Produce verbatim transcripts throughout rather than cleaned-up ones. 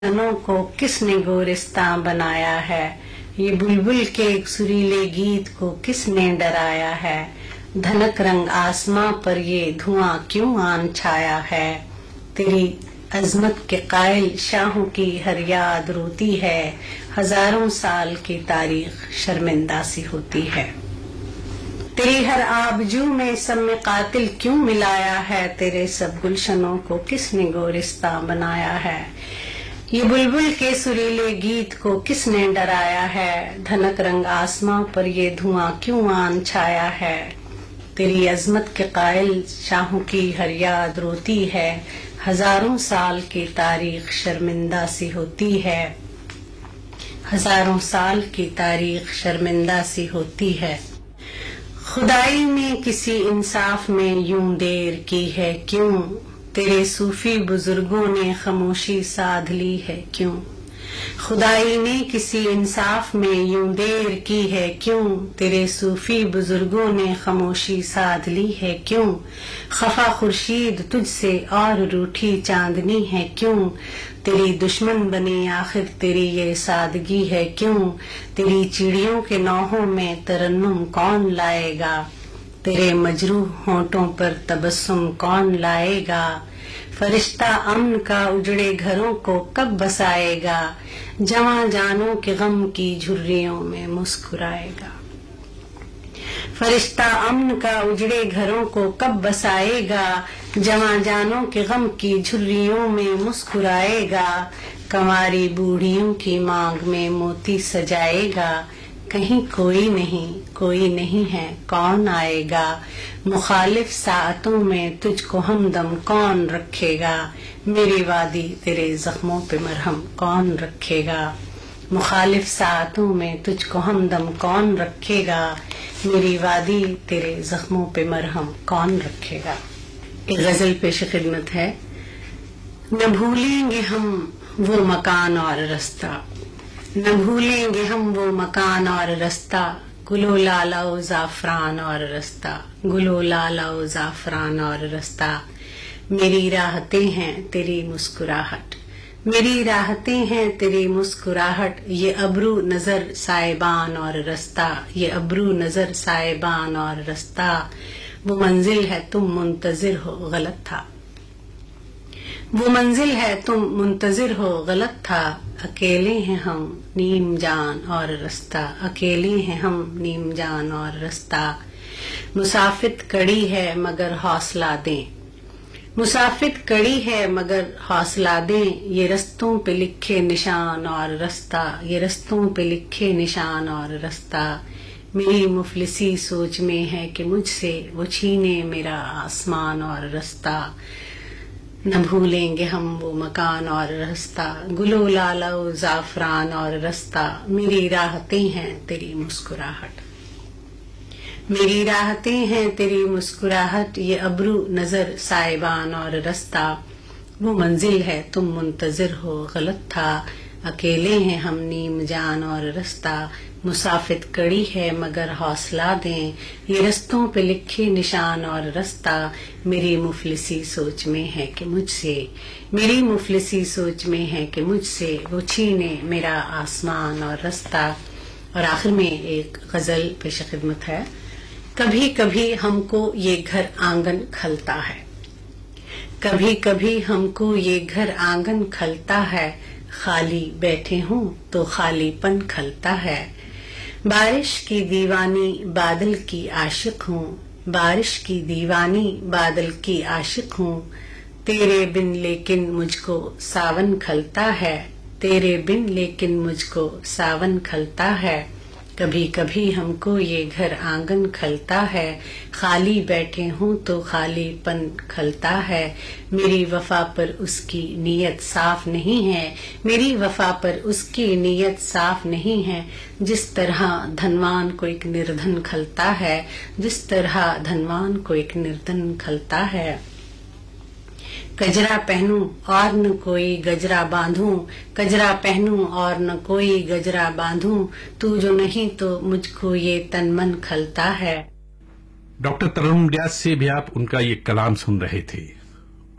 गुलशनों को किसने गोरिस्तां बनाया है, ये बुलबुल के एक सुरीले गीत को किसने डराया है, धनक रंग आसमां पर ये धुआं क्यों आन छाया है, तेरी अजमत के कायल शाहों की हर याद रोती है, हजारों साल की तारीख शर्मिंदा सी होती है। तेरी हर आबजू में सब में कातिल क्यों मिलाया है, तेरे सब गुलशनों को किसने गोरिस्तां बनाया है, ये बुलबुल के सुरीले गीत को किसने डराया है, धनक रंग आसमां पर ये धुआं क्यों आन छाया है, तेरी अजमत के कायल शाहों की हर याद रोती है, हजारों साल की तारीख शर्मिंदा सी होती है, हजारों साल की तारीख शर्मिंदा सी होती है। खुदाई ने किसी इंसाफ में यूं देर की है क्यों, तेरे सूफी बुजुर्गों ने खामोशी साध ली है क्यों, खुदाई ने किसी इंसाफ में यूं देर की है क्यों, तेरे सूफी बुजुर्गों ने खामोशी साध ली है क्यों, खफा खुर्शीद तुझसे और रूठी चांदनी है क्यों, तेरी दुश्मन बनी आखिर तेरी ये सादगी है क्यों, तेरी चिड़ियों के नौहों में तरन्नुम कौन लाएगा, तेरे मजरूह होंठों पर तबस्सुम कौन लाएगा, फरिश्ता अमन का उजड़े घरों को कब बसाएगा, जवां जानों के गम की झुर्रियों में मुस्कुराएगा, फरिश्ता अमन का उजड़े घरों को कब बसाएगा, जवां जानों के गम की झुर्रियों में मुस्कुराएगा, कंवारी बूढ़ियों की मांग में मोती सजाएगा, कहीं कोई नहीं कोई नहीं है कौन आएगा, मुखालिफ सातों में तुझको हमदम कौन रखेगा, मेरी वादी तेरे जख्मों पे मरहम कौन रखेगा, मुखालिफ सातों में तुझको हमदम कौन रखेगा, मेरी वादी तेरे जख्मों पे मरहम कौन रखेगा। एक गजल पेश खिदमत है। न भूलेंगे हम वो मकान और रास्ता, न भूलेंगे हम वो मकान और रास्ता, गुलो लाला ओ जाफरान और रास्ता, गुलो लाला ओ जाफरान और रास्ता, मेरी राहतें हैं तेरी मुस्कुराहट, मेरी राहतें हैं तेरी मुस्कुराहट, ये अब्रू नजर साइबान और रास्ता, ये अब्रू नजर साइबान और रास्ता, वो मंजिल है तुम मुंतजिर हो गलत था, वो मंजिल है तुम मुंतजिर हो गलत था, अकेले हैं हम नीम जान और रास्ता, अकेले हैं हम नीम जान और रास्ता, मुसाफिर कड़ी है मगर हौसला दें, मुसाफिर कड़ी है मगर हौसला दें, ये रस्तों पे लिखे निशान और रास्ता, ये रस्तों पे लिखे निशान और रास्ता, मेरी मुफलिसी सोच में है कि मुझसे वो छीने मेरा आसमान और रास्ता, न भूलेंगे हम वो मकान और रास्ता, गुलो लाला जाफरान और रास्ता, मेरी राहतें हैं तेरी मुस्कुराहट, मेरी राहतें हैं तेरी मुस्कुराहट, ये अब्रू नजर साइबान और रास्ता, वो मंजिल है तुम मुंतजिर हो गलत था, अकेले हैं हम नीम जान और रास्ता, मुसाफिर कड़ी है मगर हौसला दें, ये रस्तों पे लिखे निशान और रास्ता, मेरी मुफलिसी सोच में है कि मुझसे, मेरी मुफलिसी सोच में है कि मुझसे वो छीने मेरा आसमान और रास्ता। और आखिर में एक गजल पेश खिदमत है। कभी कभी हमको ये घर आंगन खलता है, कभी कभी हमको ये घर आंगन खलता है, खाली बैठे हूँ तो खालीपन खलता है, बारिश की दीवानी बादल की आशिक हूँ, बारिश की दीवानी बादल की आशिक हूँ, तेरे बिन लेकिन मुझको सावन खलता है, तेरे बिन लेकिन मुझको सावन खलता है, कभी कभी हमको ये घर आंगन खलता है, खाली बैठे हूँ तो खालीपन खलता है, मेरी वफा पर उसकी नीयत साफ नहीं है, मेरी वफा पर उसकी नीयत साफ नहीं है, जिस तरह धनवान को एक निर्धन खलता है, जिस तरह धनवान को एक निर्धन खलता है, कजरा पहनूं और न कोई गजरा बांधूं, कजरा पहनूं और न कोई गजरा बांधूं, तू जो नहीं तो मुझको ये तन मन खलता है। डॉक्टर तरन्नुम रियाज से भी आप उनका ये कलाम सुन रहे थे।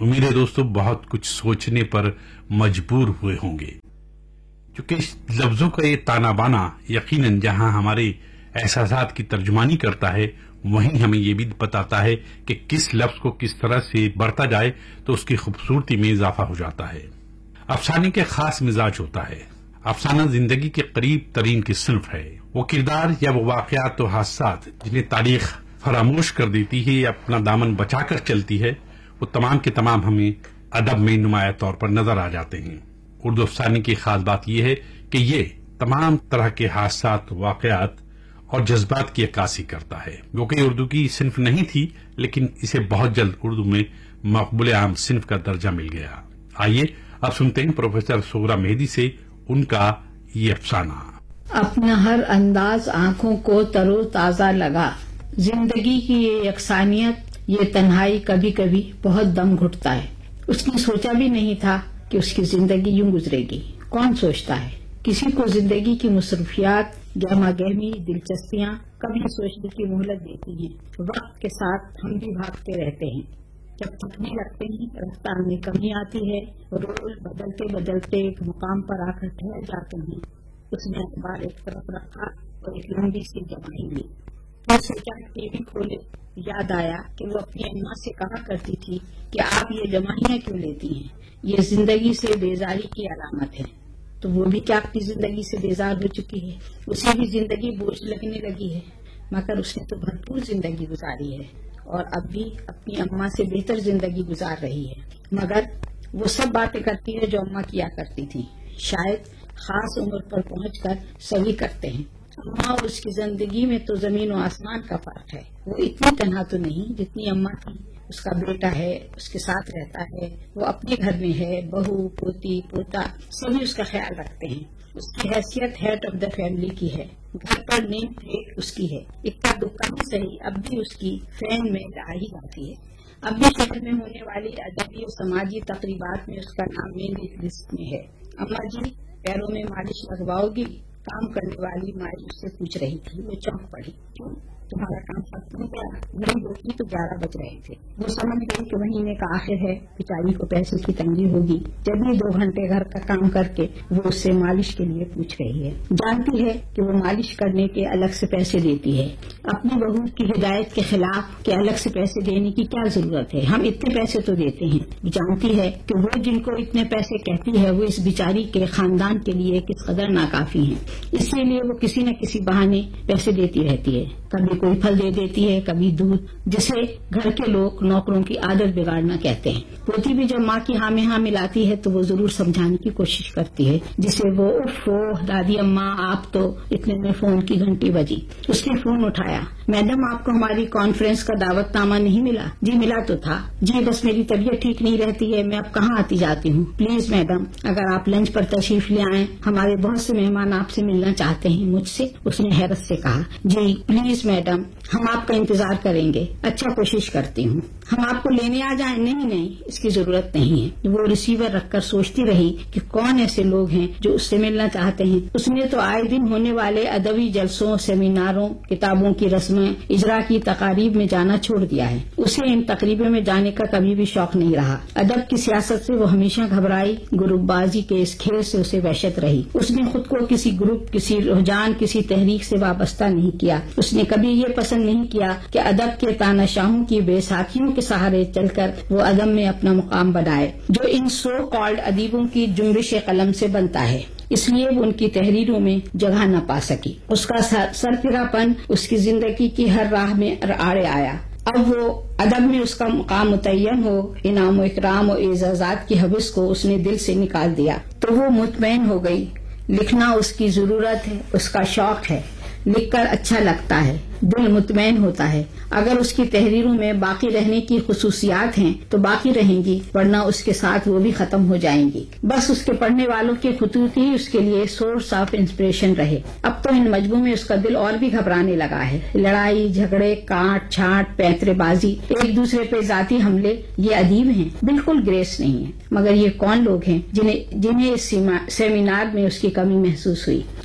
امید ہے دوستو بہت کچھ سوچنے پر مجبور ہوئے ہوں گے، کیونکہ اس لفظوں کا یہ تانا بانا یقیناً جہاں ہمارے احساسات کی ترجمانی کرتا ہے، وہیں ہمیں یہ بھی بتاتا ہے کہ کس لفظ کو کس طرح سے بڑھتا جائے تو اس کی خوبصورتی میں اضافہ ہو جاتا ہے۔ افسانے کے خاص مزاج ہوتا ہے۔ افسانہ زندگی کے قریب ترین کی صنف ہے۔ وہ کردار یا وہ واقعات و حادثات جنہیں تاریخ فراموش کر دیتی ہے یا اپنا دامن بچا کر چلتی ہے، وہ تمام کے تمام ہمیں ادب میں نمایاں طور پر نظر آ جاتے ہیں۔ اردو افسانے کی خاص بات یہ ہے کہ یہ تمام طرح کے حادثات، واقعات اور جذبات کی عکاسی کرتا ہے۔ جو کہ اردو کی صنف نہیں تھی، لیکن اسے بہت جلد اردو میں مقبول عام صنف کا درجہ مل گیا۔ آئیے اب سنتے ہیں پروفیسر سغرا مہدی سے ان کا یہ افسانہ۔ اپنا ہر انداز آنکھوں کو تر و تازہ لگا، زندگی کی یہ یکسانیت، یہ تنہائی کبھی کبھی بہت دم گھٹتا ہے۔ اس نے سوچا بھی نہیں تھا کہ اس کی زندگی یوں گزرے گی۔ کون سوچتا ہے؟ کسی کو زندگی کی مصروفیات، گہما گہمی دلچسپیاں کبھی سوچنے کی مہلت دیتی ہیں۔ وقت کے ساتھ ہم بھی بھاگتے رہتے ہیں، جب تھکنے لگتے ہیں رفتار میں کمی آتی ہے، رول بدلتے بدلتے ایک مقام پر آ کر ٹھہر جاتے ہیں۔ اس نے اخبار ایک طرف رکھا اور ایک لمبی سی جمائی لی، پھر سوچا ٹی وی کھولے، یاد آیا کہ وہ اپنی اماں سے کہا کرتی تھی کہ آپ یہ جمائیاں کیوں لیتی ہیں، یہ زندگی سے بیزاری کی علامت ہے۔ تو وہ بھی کیا اپنی زندگی سے بیزار ہو چکی ہے، اسے بھی زندگی بوجھ لگنے لگی ہے، مگر اس نے تو بھرپور زندگی گزاری ہے اور اب بھی اپنی اماں سے بہتر زندگی گزار رہی ہے، مگر وہ سب باتیں کرتی ہے جو اماں کیا کرتی تھی۔ شاید خاص عمر پر پہنچ کر سبھی کرتے ہیں۔ اماں اور اس کی زندگی میں تو زمین و آسمان کا فرق ہے۔ وہ اتنی تنہا تو نہیں جتنی اماں تھی، اس کا بیٹا ہے، اس کے ساتھ رہتا ہے، وہ اپنے گھر میں ہے، بہو، پوتی، پوتا سبھی اس کا خیال رکھتے ہیں۔ اس کی حیثیت ہیڈ آف دا فیملی کی ہے، گھر پر نیم پلیٹ اس کی ہے، اکا دکا بھی صحیح اب بھی اس کی فین میں آ ہی جاتی ہے۔ اب بھی شہر میں ہونے والی ادبی اور سماجی تقریبات میں اس کا نام مین لسٹ میں ہے۔ اماں جی پیروں میں مالش لگواؤ گی؟ کام کرنے والی مائی سے پوچھ رہی تھی۔ وہ چونک پڑی، کیوں تمہارا کام ختم ہو گیا؟ نہیں دیکھی تو گیارہ بج رہے تھے۔ وہ سمجھ گئی کہ مہینے کا آخر ہے، بیچاری کو پیسے کی تنگی ہوگی، جب بھی دو گھنٹے گھر کا کام کر کے وہ اس سے مالش کے لیے پوچھ رہی ہے۔ جانتی ہے کہ وہ مالش کرنے کے الگ سے پیسے دیتی ہے، اپنی بہو کی ہدایت کے خلاف کہ الگ سے پیسے دینے کی کیا ضرورت ہے، ہم اتنے پیسے تو دیتے ہیں۔ جانتی ہے کہ وہ جن کو اتنے پیسے کہتی ہے وہ اس بیچاری کے خاندان کے لیے کس قدر ناکافی ہیں، اسی لیے وہ کسی نہ کسی بہانے پیسے دیتی رہتی ہے۔ کبھی کوئی پھل دے دیتی ہے، کبھی دودھ، جسے گھر کے لوگ نوکروں کی عادت بگاڑنا کہتے ہیں۔ پوتی بھی جب ماں کی ہاں میں ہاں ملاتی ہے تو وہ ضرور سمجھانے کی کوشش کرتی ہے، جسے وہ اف او دادی اماں آپ تو، اتنے میں فون کی گھنٹی بجی۔ اس نے فون اٹھایا، میڈم آپ کو ہماری کانفرنس کا دعوت نامہ نہیں ملا؟ جی ملا تو تھا۔ جی بس میری طبیعت ٹھیک نہیں رہتی ہے، میں اب کہاں آتی جاتی ہوں، پلیز میڈم اگر آپ لنچ پر تشریف لے آئیں، ہمارے بہت سے مہمان آپ سے ملنا چاہتے ہیں مجھ سے۔ اس نے حیرت سے کہا، جی پلیز میڈم ہم آپ کا انتظار کریں گے، اچھا کوشش کرتی ہوں، ہم آپ کو لینے آ جائیں؟ نہیں نہیں اس کی ضرورت نہیں ہے۔ وہ ریسیور رکھ کر سوچتی رہی کہ کون ایسے لوگ ہیں جو اس سے ملنا چاہتے ہیں۔ اس نے تو آئے دن ہونے والے ادبی جلسوں، سیمیناروں، کتابوں کی رسمیں، اجرا کی تقاریب میں جانا چھوڑ دیا ہے۔ اسے ان تقریبوں میں جانے کا کبھی بھی شوق نہیں رہا۔ ادب کی سیاست سے وہ ہمیشہ گھبرائی، گروپ بازی کے اس کھیل سے اسے وحشت رہی۔ اس نے خود کو کسی گروپ، کسی رجحان، کسی تحریک سے وابستہ نہیں کیا۔ اس نے کبھی یہ پسند نہیں کیا کہ ادب کے تاناشاہوں کی بے ساکھیوں کے سہارے چل کر وہ ادب میں اپنا مقام بنائے، جو ان سو کالڈ ادیبوں کی جنبش قلم سے بنتا ہے۔ اس لیے وہ ان کی تحریروں میں جگہ نہ پا سکی۔ اس کا سرفراپن اس کی زندگی کی ہر راہ میں آڑے آیا۔ اب وہ ادب میں اس کا مقام متعین ہو، انعام و اکرام و اعزازات کی حوث کو اس نے دل سے نکال دیا تو وہ مطمئن ہو گئی۔ لکھنا اس کی ضرورت ہے، اس کا شوق ہے، لکھ کر اچھا لگتا ہے، دل مطمئن ہوتا ہے۔ اگر اس کی تحریروں میں باقی رہنے کی خصوصیات ہیں تو باقی رہیں گی، ورنہ اس کے ساتھ وہ بھی ختم ہو جائیں گی۔ بس اس کے پڑھنے والوں کے خطوط ہی اس کے لیے سورس آف انسپریشن رہے۔ اب تو ان مجموع میں اس کا دل اور بھی گھبرانے لگا ہے۔ لڑائی جھگڑے، کاٹ چھانٹ، پیترے بازی، ایک دوسرے پہ ذاتی حملے، یہ ادیب ہیں، بالکل گریس نہیں ہے۔ مگر یہ کون لوگ ہیں جنہیں جنہیں اس سیمینار میں اس کی کمی محسوس ہوئی؟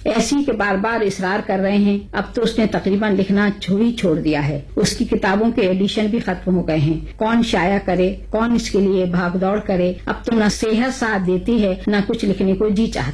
ایسی کہ بار بار اصرار کر رہے ہیں. اب تو اس نے تقریباً لکھنا ہی چھوڑ دیا ہے. اس کی کتابوں کے ایڈیشن بھی ختم ہو گئے ہیں. کون شائع کرے, کون اس کے لیے بھاگ دوڑ کرے. اب تو نہ صحت ساتھ دیتی ہے, نہ کچھ لکھنے کو جی چاہتا.